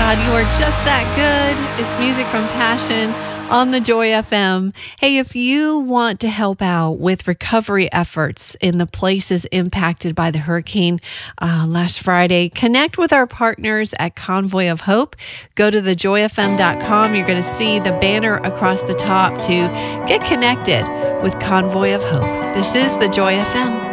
God, you are just that good. It's music from Passion on the Joy FM. Hey, if you want to help out with recovery efforts in the places impacted by the hurricane last Friday, connect with our partners at Convoy of Hope. Go to thejoyfm.com. You're going to see the banner across the top to get connected with Convoy of Hope. This is the Joy FM.